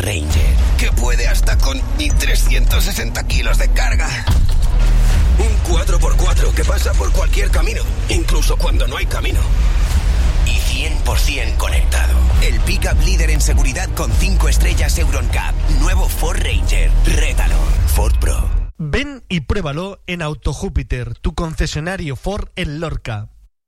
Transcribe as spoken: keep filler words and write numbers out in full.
Ranger, que puede hasta con trescientos sesenta kilos de carga. Un cuatro por cuatro que pasa por cualquier camino, incluso cuando no hay camino. Y cien por ciento conectado. El pick-up líder en seguridad con cinco estrellas EuronCap. Nuevo Ford Ranger. Rétalo. Ford Pro. Ven y pruébalo en Auto Júpiter, tu concesionario Ford en Lorca.